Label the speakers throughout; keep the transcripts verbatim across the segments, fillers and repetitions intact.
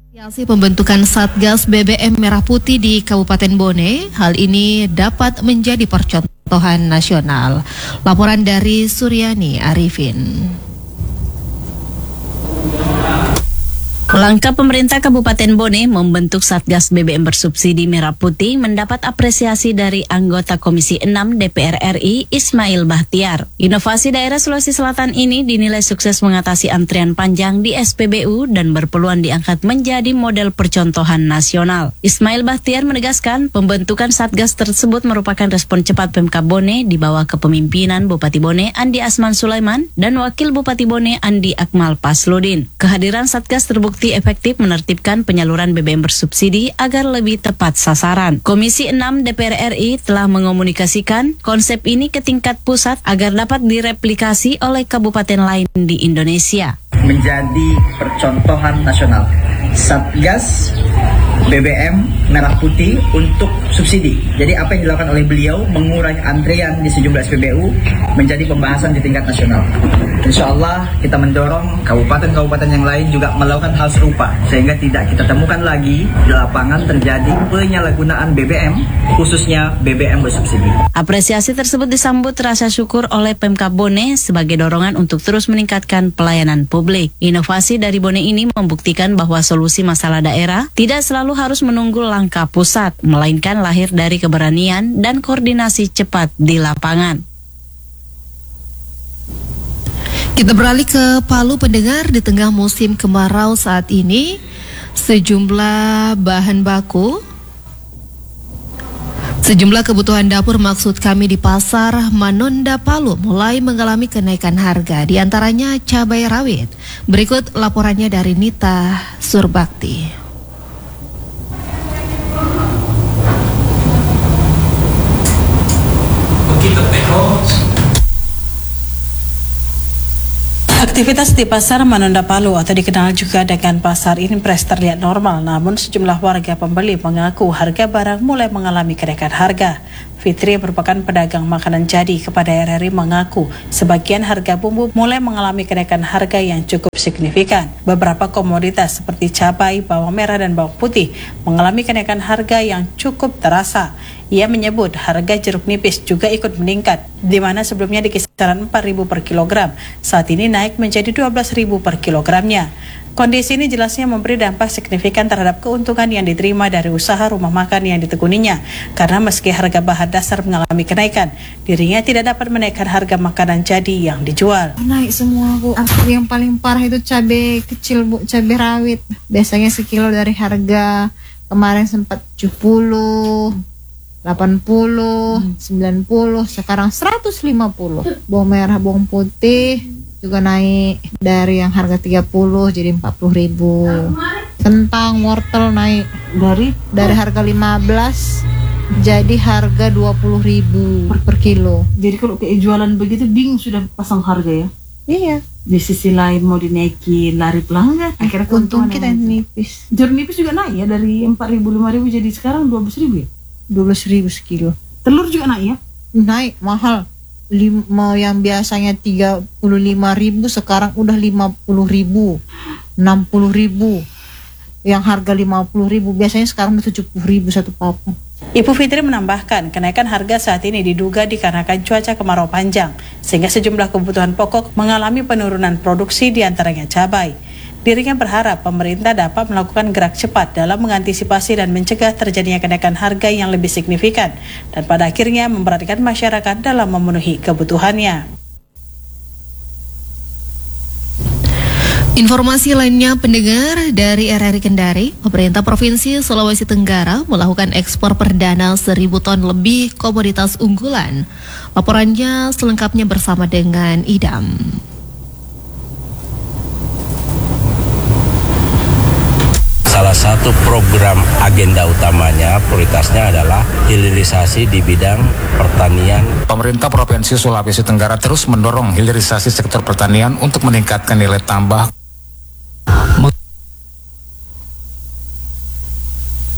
Speaker 1: Inisiasi pembentukan Satgas B B M Merah Putih di Kabupaten Bone, hal ini dapat menjadi percontohan nasional. Laporan dari Suryani Arifin.
Speaker 2: Langkah pemerintah Kabupaten Bone membentuk Satgas B B M bersubsidi Merah Putih mendapat apresiasi dari anggota Komisi enam D P R R I Ismail Bahtiar. Inovasi daerah Sulawesi Selatan ini dinilai sukses mengatasi antrian panjang di S P B U dan berpeluang diangkat menjadi model percontohan nasional. Ismail Bahtiar menegaskan pembentukan Satgas tersebut merupakan respon cepat Pemkab Bone di bawah kepemimpinan Bupati Bone Andi Asman Sulaiman dan Wakil Bupati Bone Andi Akmal Pasludin. Kehadiran Satgas terbukti efektif menertibkan penyaluran B B M bersubsidi agar lebih tepat sasaran. Komisi enam D P R R I telah mengomunikasikan konsep ini ke tingkat pusat agar dapat direplikasi oleh kabupaten lain di Indonesia.
Speaker 3: Menjadi percontohan nasional. Satgas B B M Merah Putih untuk subsidi. Jadi apa yang dilakukan oleh beliau mengurangi antrian di sejumlah S P B U menjadi pembahasan di tingkat nasional. Insya Allah kita mendorong kabupaten-kabupaten yang lain juga melakukan hal serupa sehingga tidak kita temukan lagi di lapangan terjadi penyalahgunaan B B M khususnya B B M bersubsidi.
Speaker 2: Apresiasi tersebut disambut rasa syukur oleh Pemkab Bone sebagai dorongan untuk terus meningkatkan pelayanan publik. Inovasi dari Bone ini membuktikan bahwa solusi masalah daerah tidak selalu harus menunggu langkah pusat, melainkan lahir dari keberanian dan koordinasi cepat di lapangan.
Speaker 1: Kita beralih ke Palu pendengar. Di tengah musim kemarau saat ini, sejumlah bahan baku, sejumlah kebutuhan dapur maksud kami di pasar Manonda Palu mulai mengalami kenaikan harga, di antaranya cabai rawit. Berikut laporannya dari Nita Surbakti.
Speaker 4: Aktivitas di pasar Manonda Palu atau dikenal juga dengan pasar impres terlihat normal, namun sejumlah warga pembeli mengaku harga barang mulai mengalami kenaikan harga. Fitri yang merupakan pedagang makanan jadi kepada R R I mengaku sebagian harga bumbu mulai mengalami kenaikan harga yang cukup signifikan. Beberapa komoditas seperti cabai, bawang merah, dan bawang putih mengalami kenaikan harga yang cukup terasa. Ia menyebut harga jeruk nipis juga ikut meningkat, di mana sebelumnya di kisaran empat ribu per kilogram, saat ini naik menjadi dua belas ribu per kilogramnya. Kondisi ini jelasnya memberi dampak signifikan terhadap keuntungan yang diterima dari usaha rumah makan yang ditekuninya, karena meski harga bahan dasar mengalami kenaikan, dirinya tidak dapat menaikkan harga makanan jadi yang dijual.
Speaker 5: Naik semua, Bu. Yang paling parah itu cabai kecil, Bu, cabai rawit. Biasanya sekilo dari harga kemarin sempat tujuh puluh, delapan puluh, sembilan puluh, sekarang seratus lima puluh. Bawang merah, bawang putih juga naik dari yang harga tiga puluh jadi empat puluh ribu. Kentang, wortel naik dari dari harga lima belas jadi harga dua puluh ribu per, per kilo.
Speaker 4: Jadi kalau kayak jualan begitu bingung sudah pasang harga ya?
Speaker 5: Iya.
Speaker 4: Di sisi lain mau dinaikin lari pelanggan, akhirnya
Speaker 5: untung kita yang nipis.
Speaker 4: Jeruk nipis juga naik ya, dari empat ribu, lima ribu jadi sekarang dua belas ribu ya?
Speaker 5: dua belas ribu sekilo.
Speaker 4: Telur juga naik ya?
Speaker 5: Naik, mahal. Lima, yang biasanya tiga puluh lima ribu sekarang udah lima puluh ribu, enam puluh ribu. Yang harga lima puluh ribu biasanya sekarang udah tujuh puluh ribu satu papan.
Speaker 4: Ibu Fitri menambahkan kenaikan harga saat ini diduga dikarenakan cuaca kemarau panjang, sehingga sejumlah kebutuhan pokok mengalami penurunan produksi, diantaranya cabai. Dirinya berharap pemerintah dapat melakukan gerak cepat dalam mengantisipasi dan mencegah terjadinya kenaikan harga yang lebih signifikan, dan pada akhirnya memperhatikan masyarakat dalam memenuhi kebutuhannya.
Speaker 1: Informasi lainnya pendengar dari R R I Kendari, pemerintah Provinsi Sulawesi Tenggara melakukan ekspor perdana seribu ton lebih komoditas unggulan. Laporannya selengkapnya bersama dengan Idam.
Speaker 6: Salah satu program agenda utamanya, prioritasnya adalah hilirisasi di bidang pertanian.
Speaker 7: Pemerintah Provinsi Sulawesi Tenggara terus mendorong hilirisasi sektor pertanian untuk meningkatkan nilai tambah.
Speaker 6: Salah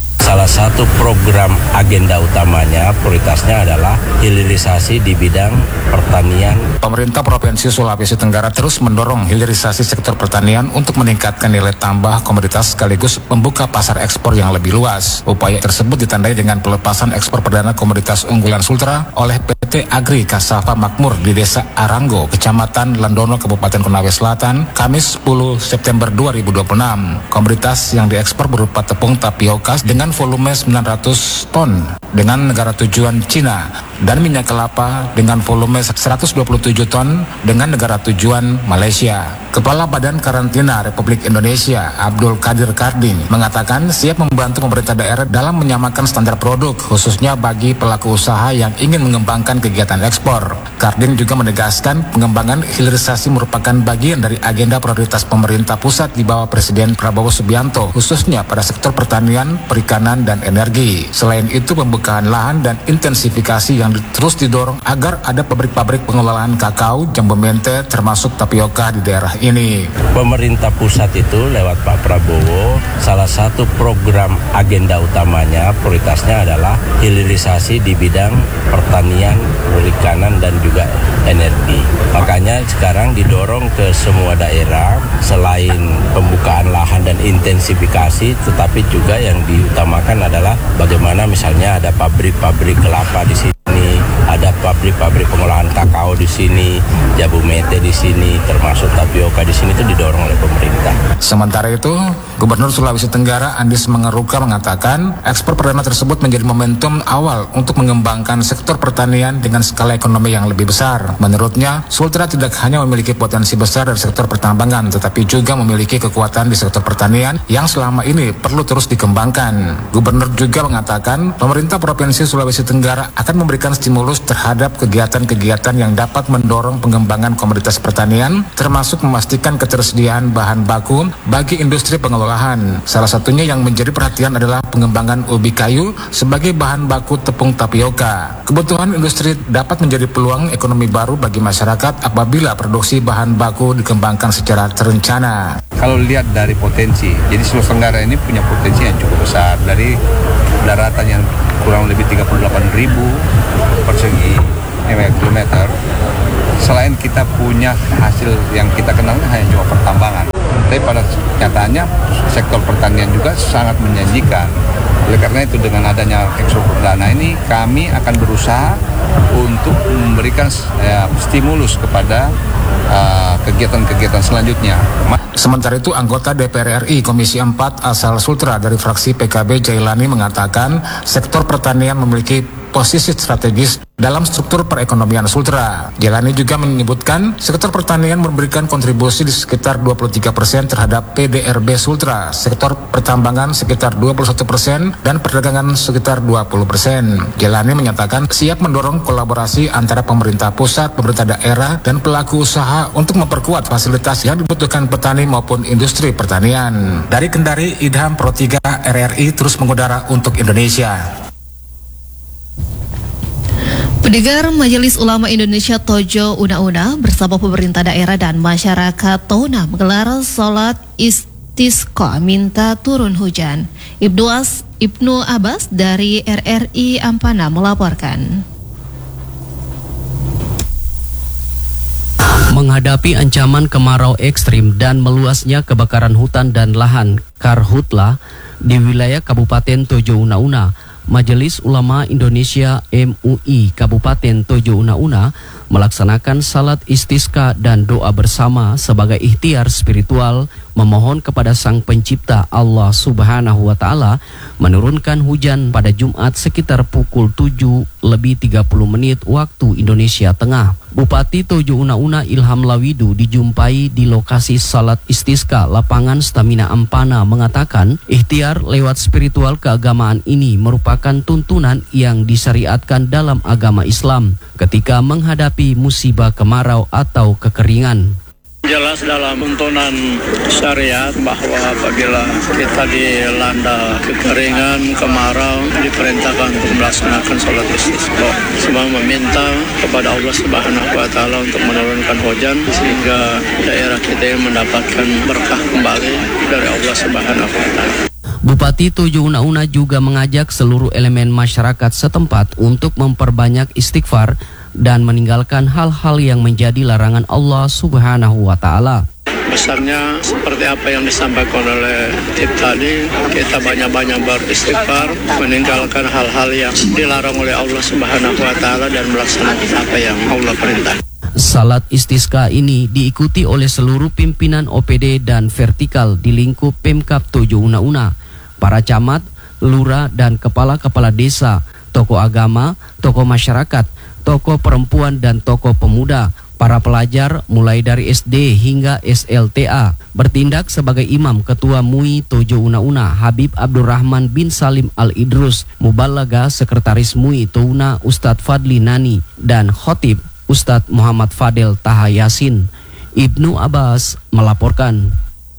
Speaker 6: Salah satu program agenda utamanya, prioritasnya adalah hilirisasi di bidang pertanian.
Speaker 7: Pemerintah Provinsi Sulawesi Tenggara terus mendorong hilirisasi sektor pertanian untuk meningkatkan nilai tambah komoditas sekaligus membuka pasar ekspor yang lebih luas. Upaya tersebut ditandai dengan pelepasan ekspor perdana komoditas unggulan Sultra oleh P T Agri Kasava Makmur di Desa Aranggo, Kecamatan Landono, Kabupaten Konawe Selatan, Kamis sepuluh September dua ribu dua puluh enam. Komoditas yang diekspor berupa tepung tapioka dengan volume sembilan ratus ton dengan negara tujuan Cina dan minyak kelapa dengan volume seratus dua puluh tujuh ton dengan negara tujuan Malaysia. Kepala Badan Karantina Republik Indonesia Abdul Qadir Karding mengatakan siap membantu pemerintah daerah dalam menyamakan standar produk khususnya bagi pelaku usaha yang ingin mengembangkan kegiatan ekspor. Karding juga menegaskan pengembangan hilirisasi merupakan bagian dari agenda prioritas pemerintah pusat di bawah Presiden Prabowo Subianto khususnya pada sektor pertanian, perikanan, dan energi. Selain itu, pembukaan lahan dan intensifikasi yang terus didorong agar ada pabrik-pabrik pengelolaan kakao, jambu mente, termasuk tapioka di daerah ini.
Speaker 6: Pemerintah pusat itu lewat Pak Prabowo, salah satu program agenda utamanya, prioritasnya adalah hilirisasi di bidang pertanian, perikanan, dan juga energi. Makanya sekarang didorong ke semua daerah, selain pembukaan lahan dan intensifikasi, tetapi juga yang diutamakan adalah bagaimana misalnya ada pabrik-pabrik kelapa di sini, ada pabrik-pabrik pengolahan kakao di sini, jambu mente di sini, termasuk tapioka di sini, itu didorong oleh pemerintah.
Speaker 7: Sementara itu, Gubernur Sulawesi Tenggara Andis Mengeruka mengatakan ekspor perdana tersebut menjadi momentum awal untuk mengembangkan sektor pertanian dengan skala ekonomi yang lebih besar. Menurutnya, Sultra tidak hanya memiliki potensi besar dari sektor pertambangan, tetapi juga memiliki kekuatan di sektor pertanian yang selama ini perlu terus dikembangkan. Gubernur juga mengatakan pemerintah Provinsi Sulawesi Tenggara akan memberikan stimulus terhadap kegiatan-kegiatan yang dapat mendorong pengembangan komoditas pertanian, termasuk memastikan ketersediaan bahan baku bagi industri pengolahan. Salah satunya yang menjadi perhatian adalah pengembangan ubi kayu sebagai bahan baku tepung tapioka. Kebutuhan industri dapat menjadi peluang ekonomi baru bagi masyarakat apabila produksi bahan baku dikembangkan secara terencana.
Speaker 8: Kalau lihat dari potensi, jadi Sulawesi Tenggara ini punya potensi yang cukup besar dari daratan yang kurang lebih tiga puluh delapan ribu persegi kilometer. Selain kita punya hasil yang kita kenal hanya cuma pertambangan, tapi pada nyatanya sektor pertanian juga sangat menjanjikan. Oleh karena itu dengan adanya ekspor perdana ini kami akan berusaha untuk memberikan ya, stimulus kepada uh, kegiatan-kegiatan selanjutnya.
Speaker 7: Sementara itu, anggota D P R R I Komisi empat asal Sultra dari fraksi P K B Jailani mengatakan sektor pertanian memiliki posisi strategis dalam struktur perekonomian Sultra. Jailani juga menyebutkan sektor pertanian memberikan kontribusi di sekitar dua puluh tiga persen terhadap P D R B Sultra, sektor pertambangan sekitar dua puluh satu persen, dan perdagangan sekitar dua puluh persen. Jailani menyatakan siap mendorong kolaborasi antara pemerintah pusat, pemerintah daerah, dan pelaku usaha untuk memperkuat fasilitas yang dibutuhkan petani maupun industri pertanian. Dari Kendari, Idham Pro tiga R R I terus mengudara untuk Indonesia.
Speaker 1: Pendengar, Majelis Ulama Indonesia Tojo Una-Una bersama pemerintah daerah dan masyarakat Tona menggelar sholat istisqa minta turun hujan. Ibnu, As, Ibnu Abbas dari R R I Ampana melaporkan.
Speaker 9: Menghadapi ancaman kemarau ekstrim dan meluasnya kebakaran hutan dan lahan karhutla di wilayah Kabupaten Tojo Una-Una, Majelis Ulama Indonesia M U I Kabupaten Tojo Una-Una melaksanakan salat istisqa dan doa bersama sebagai ikhtiar spiritual memohon kepada Sang Pencipta Allah Subhanahu wa Ta'ala menurunkan hujan pada Jumat sekitar pukul tujuh lebih tiga puluh menit waktu Indonesia Tengah. Bupati Tojo Una-Una Ilham Lawidu dijumpai di lokasi salat istisqa lapangan Stamina Ampana mengatakan ikhtiar lewat spiritual keagamaan ini merupakan tuntunan yang disyariatkan dalam agama Islam ketika menghadapi musibah kemarau atau kekeringan.
Speaker 10: Jelas dalam tuntunan syariat bahwa apabila kita dilanda kekeringan, kemarau, diperintahkan untuk melaksanakan sholat istisqa. Semua meminta kepada Allah Subhanahu wa Ta'ala untuk menurunkan hujan sehingga daerah kita mendapatkan berkah kembali dari Allah Subhanahu wa Ta'ala.
Speaker 9: Bupati Tojo Una Una juga mengajak seluruh elemen masyarakat setempat untuk memperbanyak istighfar dan meninggalkan hal-hal yang menjadi larangan Allah Subhanahu wa Ta'ala.
Speaker 10: Besarnya seperti apa yang disampaikan oleh Tip tadi, kita banyak-banyak beristighfar, meninggalkan hal-hal yang dilarang oleh Allah Subhanahu wa Ta'ala dan melaksanakan apa yang Allah perintah.
Speaker 9: Salat istisqa ini diikuti oleh seluruh pimpinan O P D dan vertikal di lingkup Pemkab Tojo Una Una, para camat, lurah dan kepala-kepala desa, tokoh agama, tokoh masyarakat, tokoh perempuan dan tokoh pemuda, para pelajar mulai dari S D hingga S L T A. Bertindak sebagai imam Ketua M U I Tojo Una Una Habib Abdurrahman bin Salim Al-Idrus, Mubalaga Sekretaris M U I Touna Ustadz Fadli Nani, dan Khotib Ustadz Muhammad Fadel Taha Yasin. Ibnu Abbas melaporkan.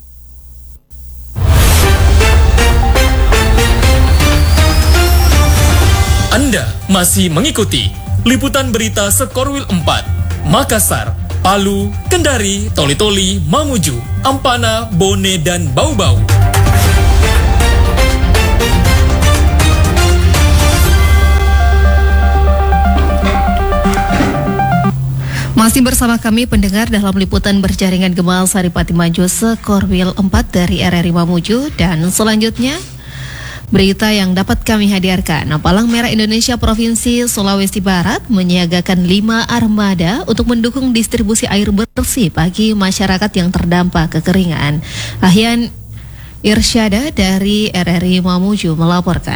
Speaker 11: Anda masih mengikuti liputan berita Sekorwil empat, Makassar, Palu, Kendari, Toli-Toli, Mamuju, Ampana, Bone, dan Bau-Bau.
Speaker 1: Masih bersama kami pendengar dalam liputan berjaringan Gemal Saripati Maju Sekorwil empat dari R R I Mamuju, dan selanjutnya berita yang dapat kami hadirkan. Palang Merah Indonesia Provinsi Sulawesi Barat menyiagakan lima armada untuk mendukung distribusi air bersih bagi masyarakat yang terdampak kekeringan. Ahyan Irsyada dari R R I Mamuju melaporkan.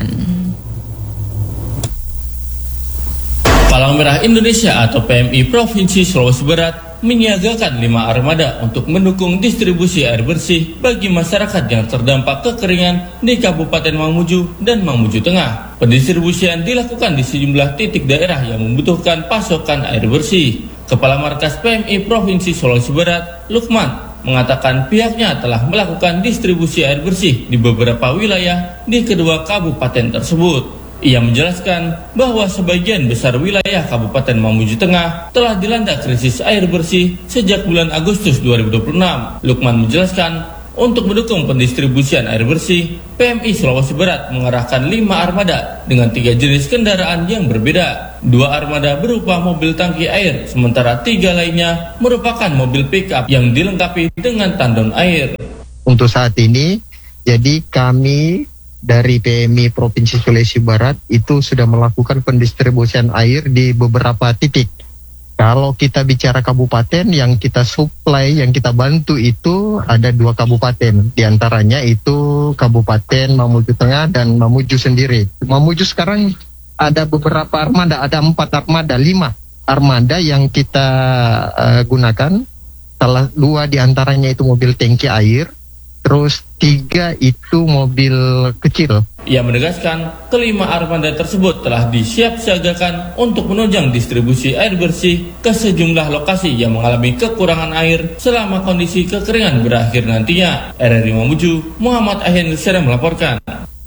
Speaker 12: Palang Merah Indonesia atau P M I Provinsi Sulawesi Barat menyiagakan lima armada untuk mendukung distribusi air bersih bagi masyarakat yang terdampak kekeringan di Kabupaten Mamuju dan Mamuju Tengah. Pendistribusian dilakukan di sejumlah titik daerah yang membutuhkan pasokan air bersih. Kepala Markas P M I Provinsi Sulawesi Barat, Lukman, mengatakan pihaknya telah melakukan distribusi air bersih di beberapa wilayah di kedua kabupaten tersebut. Ia menjelaskan bahwa sebagian besar wilayah Kabupaten Mamuju Tengah telah dilanda krisis air bersih sejak bulan Agustus dua ribu dua puluh enam. Lukman menjelaskan, untuk mendukung pendistribusian air bersih, P M I Sulawesi Barat mengerahkan lima armada dengan tiga jenis kendaraan yang berbeda. Dua armada berupa mobil tangki air, sementara tiga lainnya merupakan mobil pick-up yang dilengkapi dengan tandon air.
Speaker 13: Untuk saat ini, jadi kami dari P M I Provinsi Sulawesi Barat itu sudah melakukan pendistribusian air di beberapa titik. Kalau kita bicara kabupaten, yang kita supply, yang kita bantu itu ada dua kabupaten. Di antaranya itu Kabupaten Mamuju Tengah dan Mamuju sendiri. Mamuju sekarang ada beberapa armada, ada empat armada, lima armada yang kita uh, gunakan. Salah dua di antaranya itu mobil tangki air. Terus tiga itu mobil kecil.
Speaker 12: Ia menegaskan kelima armada tersebut telah disiapsiagakan untuk menunjang distribusi air bersih ke sejumlah lokasi yang mengalami kekurangan air selama kondisi kekeringan berakhir nantinya. R R I Mamuju, Muhammad Ahyan Nusyara melaporkan.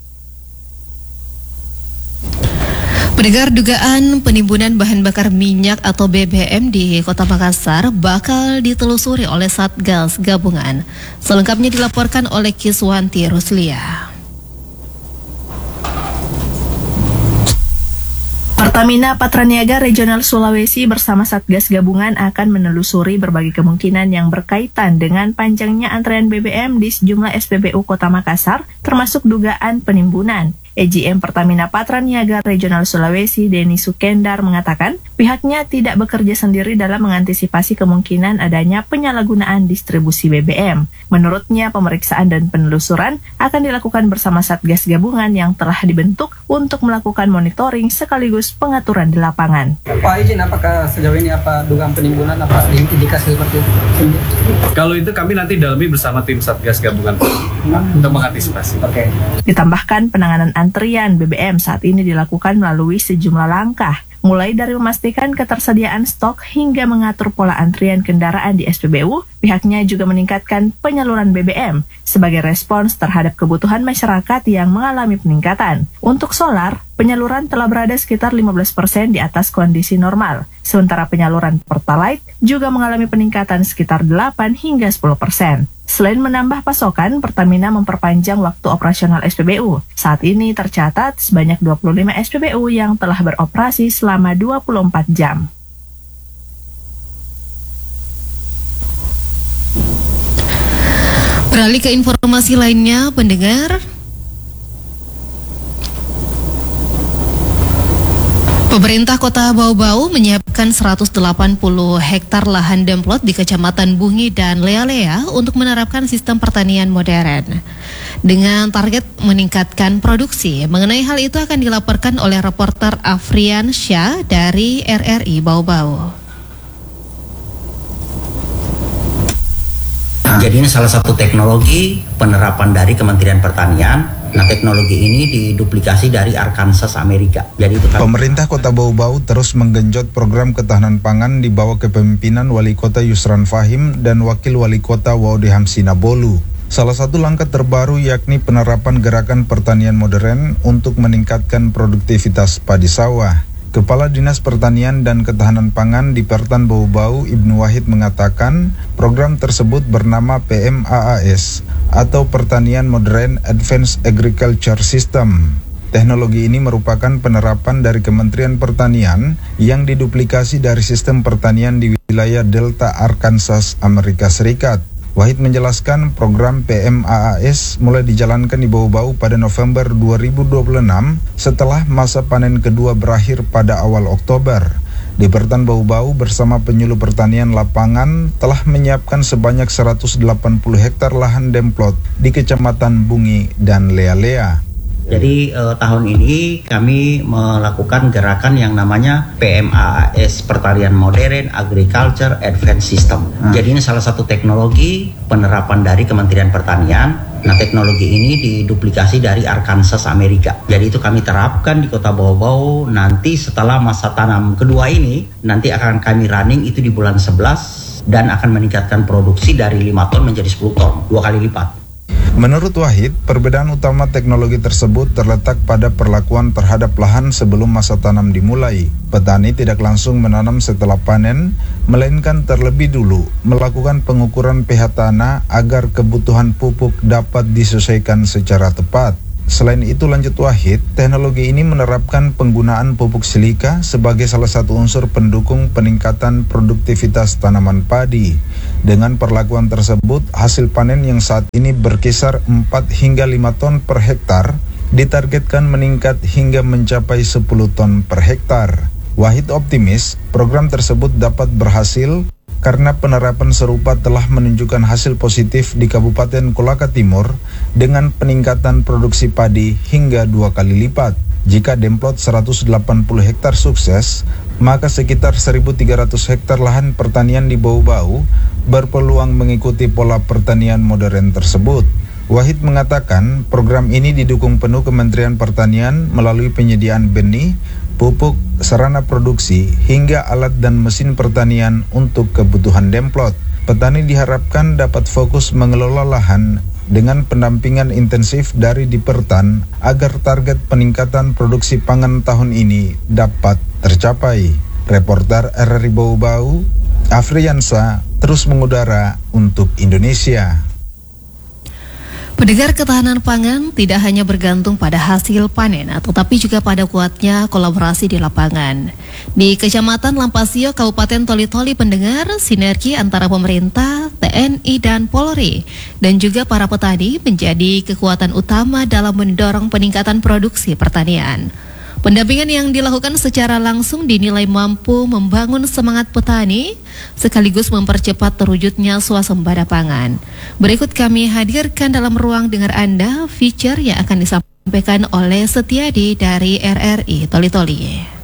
Speaker 1: Pendengar, dugaan penimbunan bahan bakar minyak atau B B M di Kota Makassar bakal ditelusuri oleh Satgas Gabungan. Selengkapnya dilaporkan oleh Kiswanti Ruslia.
Speaker 14: Pertamina Patraniaga Regional Sulawesi bersama Satgas Gabungan akan menelusuri berbagai kemungkinan yang berkaitan dengan panjangnya antrean B B M di sejumlah S P B U Kota Makassar, termasuk dugaan penimbunan. E G M Pertamina Patraniaga Regional Sulawesi, Denny Sukendar, mengatakan pihaknya tidak bekerja sendiri dalam mengantisipasi kemungkinan adanya penyalahgunaan distribusi B B M. Menurutnya, pemeriksaan dan penelusuran akan dilakukan bersama Satgas Gabungan yang telah dibentuk untuk melakukan monitoring sekaligus pengaturan di lapangan.
Speaker 15: Pak izin, apakah sejauh ini apa dugaan penimbunan, apa indikasi seperti itu?
Speaker 16: Kalau itu kami nanti dalami bersama tim Satgas Gabungan untuk mengantisipasi.
Speaker 15: Oke.
Speaker 14: Ditambahkan penanganan antrian B B M saat ini dilakukan melalui sejumlah langkah, mulai dari memastikan ketersediaan stok hingga mengatur pola antrian kendaraan di S P B U. Pihaknya juga meningkatkan penyaluran B B M sebagai respons terhadap kebutuhan masyarakat yang mengalami peningkatan. Untuk solar, penyaluran telah berada sekitar lima belas persen di atas kondisi normal, sementara penyaluran Pertalite juga mengalami peningkatan sekitar delapan hingga sepuluh persen. Selain menambah pasokan, Pertamina memperpanjang waktu operasional S P B U. Saat ini tercatat sebanyak dua puluh lima S P B U yang telah beroperasi selama dua puluh empat jam.
Speaker 1: Beralih ke informasi lainnya, pendengar. Pemerintah Kota Bau-Bau menyiapkan seratus delapan puluh hektar lahan demplot di Kecamatan Bungi dan Lea-Lea untuk menerapkan sistem pertanian modern. Dengan target meningkatkan produksi, mengenai hal itu akan dilaporkan oleh reporter Afrian Syah dari R R I Bau-Bau.
Speaker 17: Jadi ini salah satu teknologi penerapan dari Kementerian Pertanian. Nah, teknologi ini diduplikasi dari Arkansas, Amerika. Jadi itu kan...
Speaker 18: Pemerintah Kota Bau-Bau terus menggenjot program ketahanan pangan di bawah kepemimpinan Wali Kota Yusran Fahim dan Wakil Wali Kota Waude Hamsina Bolu. Salah satu langkah terbaru yakni penerapan gerakan pertanian modern untuk meningkatkan produktivitas padi sawah. Kepala Dinas Pertanian dan Ketahanan Pangan di Pertan Bau-Bau, Ibnu Wahid mengatakan program tersebut bernama P M A A S atau Pertanian Modern Advanced Agriculture System. Teknologi ini merupakan penerapan dari Kementerian Pertanian yang diduplikasi dari sistem pertanian di wilayah Delta Arkansas, Amerika Serikat. Wahid menjelaskan program P M A A S mulai dijalankan di Bau-Bau pada November dua ribu dua puluh enam setelah masa panen kedua berakhir pada awal Oktober. Di Pertan Bau-Bau bersama penyuluh pertanian lapangan telah menyiapkan sebanyak seratus delapan puluh hektar lahan demplot di Kecamatan Bungi dan Lea-Lea.
Speaker 17: Jadi eh, tahun ini kami melakukan gerakan yang namanya P M A A S, Pertanian Modern Agriculture Advanced System. Hmm. Jadi ini salah satu teknologi penerapan dari Kementerian Pertanian. Nah, teknologi ini diduplikasi dari Arkansas, Amerika. Jadi itu kami terapkan di Kota Bau-Bau. Nanti setelah masa tanam kedua ini, nanti akan kami running itu di bulan sebelas dan akan meningkatkan produksi dari lima ton menjadi sepuluh ton, dua kali lipat.
Speaker 18: Menurut Wahid, perbedaan utama teknologi tersebut terletak pada perlakuan terhadap lahan sebelum masa tanam dimulai. Petani tidak langsung menanam setelah panen, melainkan terlebih dulu melakukan pengukuran pH tanah agar kebutuhan pupuk dapat disesuaikan secara tepat. Selain itu, lanjut Wahid, teknologi ini menerapkan penggunaan pupuk silika sebagai salah satu unsur pendukung peningkatan produktivitas tanaman padi. Dengan perlakuan tersebut, hasil panen yang saat ini berkisar empat hingga lima ton per hektar ditargetkan meningkat hingga mencapai sepuluh ton per hektar. Wahid optimis program tersebut dapat berhasil karena penerapan serupa telah menunjukkan hasil positif di Kabupaten Kolaka Timur dengan peningkatan produksi padi hingga dua kali lipat. Jika demplot seratus delapan puluh hektar sukses, maka sekitar seribu tiga ratus hektar lahan pertanian di Bau-Bau berpeluang mengikuti pola pertanian modern tersebut. Wahid mengatakan program ini didukung penuh Kementerian Pertanian melalui penyediaan benih, pupuk, sarana produksi, hingga alat dan mesin pertanian untuk kebutuhan demplot. Petani diharapkan dapat fokus mengelola lahan dengan pendampingan intensif dari Dipertan agar target peningkatan produksi pangan tahun ini dapat tercapai. Reporter R R I Bau-Bau, Afriansa, terus mengudara untuk Indonesia.
Speaker 1: Pendengar, ketahanan pangan tidak hanya bergantung pada hasil panen, tetapi juga pada kuatnya kolaborasi di lapangan. Di Kecamatan Lampasio, Kabupaten Toli-Toli, pendengar, sinergi antara pemerintah, T N I, dan Polri, dan juga para petani menjadi kekuatan utama dalam mendorong peningkatan produksi pertanian. Pendampingan yang dilakukan secara langsung dinilai mampu membangun semangat petani sekaligus mempercepat terwujudnya swasembada pangan. Berikut kami hadirkan dalam ruang dengar Anda feature yang akan disampaikan oleh Setiadi dari R R I Toli-Toli.